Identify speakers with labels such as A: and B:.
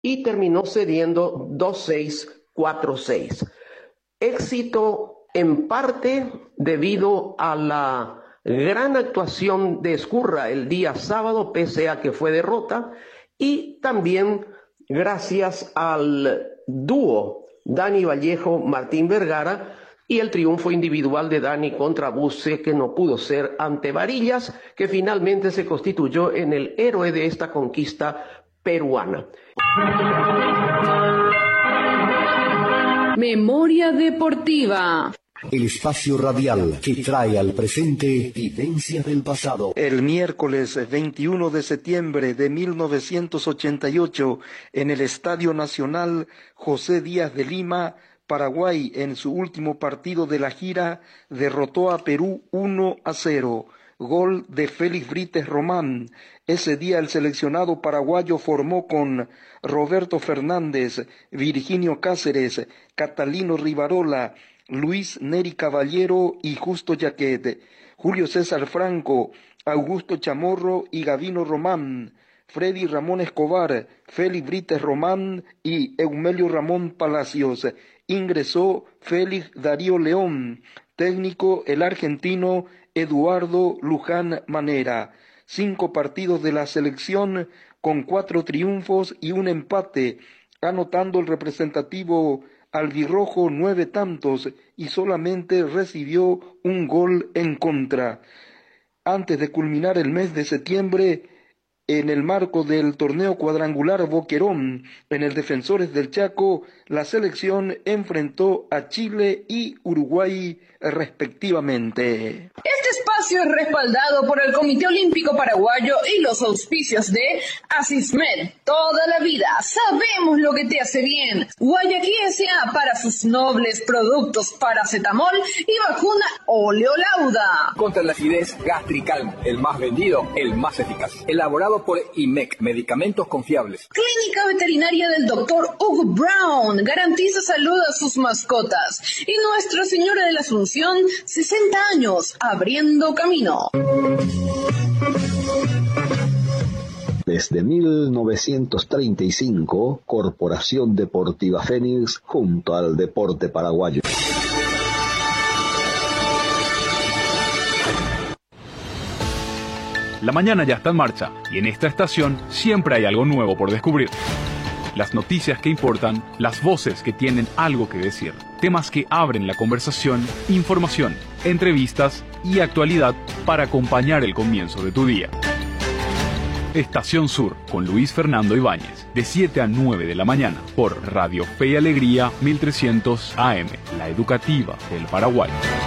A: y terminó cediendo 2-6, 4-6. Éxito en parte debido a la gran actuación de Ezcurra el día sábado, pese a que fue derrota, y también gracias al dúo Dani Vallejo-Martín Vergara y el triunfo individual de Dani contra Buse, que no pudo ser ante Varillas, que finalmente se constituyó en el héroe de esta conquista peruana.
B: Memoria deportiva.
C: El espacio radial que trae al presente vivencias del pasado.
D: El miércoles 21 de septiembre de 1988, en el Estadio Nacional José Díaz de Lima, Paraguay, en su último partido de la gira, derrotó a Perú 1-0. Gol de Félix Brites Román. Ese día el seleccionado paraguayo formó con Roberto Fernández, Virginio Cáceres, Catalino Rivarola, Luis Neri Caballero y Justo Jaquet, Julio César Franco, Augusto Chamorro y Gavino Román, Freddy Ramón Escobar, Félix Brites Román y Eumelio Ramón Palacios. Ingresó Félix Darío León, técnico el argentino Eduardo Luján Manera. 5 partidos de la selección con 4 triunfos y un empate, anotando el representativo albirrojo 9 tantos y solamente recibió un gol en contra. Antes de culminar el mes de septiembre, en el marco del torneo cuadrangular Boquerón, en el Defensores del Chaco, la selección enfrentó a Chile y Uruguay respectivamente.
B: Este espacio es respaldado por el Comité Olímpico Paraguayo y los auspicios de Asismed. Toda la vida sabemos lo que te hace bien. Guayaquil S.A. para sus nobles productos paracetamol y vacuna Oleolauda.
E: Contra la acidez, Gastricalm, el más vendido, el más eficaz. Elaborado por IMEC, medicamentos confiables.
B: Clínica Veterinaria del Dr. Hugo Brown garantiza salud a sus mascotas. Y Nuestra Señora de la Asunción, 60 años, abriendo camino.
C: Desde 1935, Corporación Deportiva Fénix junto al deporte paraguayo.
F: La mañana ya está en marcha y en esta estación siempre hay algo nuevo por descubrir. Las noticias que importan, las voces que tienen algo que decir, temas que abren la conversación, información, entrevistas y actualidad para acompañar el comienzo de tu día. Estación Sur con Luis Fernando Ibáñez, de 7 a 9 de la mañana, por Radio Fe y Alegría 1300 AM, la educativa del Paraguay.